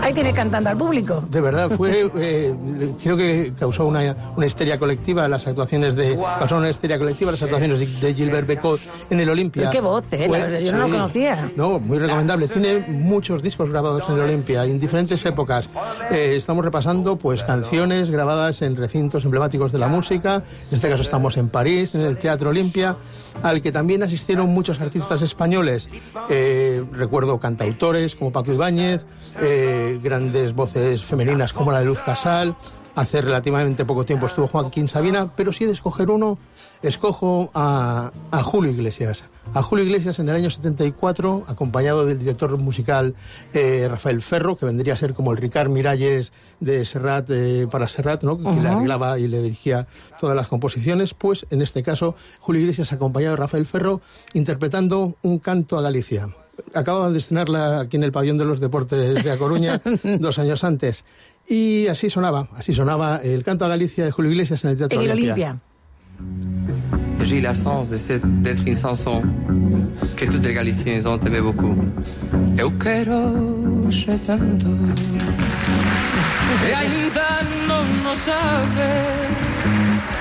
Ahí tiene cantando al público. De verdad, creo que causó una histeria colectiva las actuaciones de Gilbert Bécaud en el Olympia. Qué voz, la verdad, yo no lo conocía. No, muy recomendable. Tiene muchos discos grabados en el Olympia, en diferentes épocas. Estamos repasando pues canciones grabadas en recintos emblemáticos de la música. En este caso estamos en París, en el Teatro Olympia, al que también asistieron muchos artistas españoles. Recuerdo cantautores como Paco Ibáñez, grandes voces femeninas como la de Luz Casal. Hace relativamente poco tiempo estuvo Joaquín Sabina, pero si he de escoger uno, escojo a Julio Iglesias. A Julio Iglesias en el año 74, acompañado del director musical Rafael Ferro, que vendría a ser como el Ricard Miralles de Serrat para Serrat, ¿no? Que le arreglaba y le dirigía todas las composiciones. Pues en este caso, Julio Iglesias acompañado de Rafael Ferro, interpretando un canto a Galicia. Acababan de estrenarla aquí en el Pabellón de los Deportes de A Coruña 2 años antes. Y así sonaba el canto a Galicia de Julio Iglesias en el Teatro Olympia. J'ai la chance d'être une chanson que tous les Galiciens ont aimé beaucoup. Eu quero che tanto e ainda non o sabe.